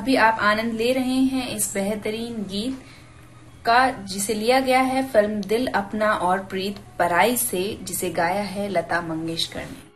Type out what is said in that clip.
अभी आप आनंद ले रहे हैं इस बेहतरीन गीत का, जिसे लिया गया है फिल्म दिल अपना और प्रीत पराई से, जिसे गाया है लता मंगेशकर ने।